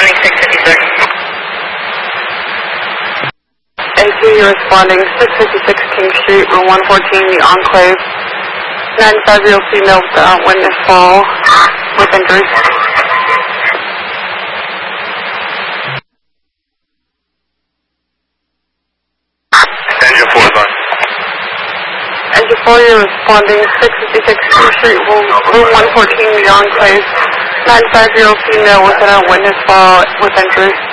responding 656. A2, you're responding 656 King Street, room 114, the Enclave. 950 female witness fall with injuries. Engine 4 is on. Engine 4, you're responding 656 King Street, room 114, the Enclave. 950 female with a witness fall with injuries.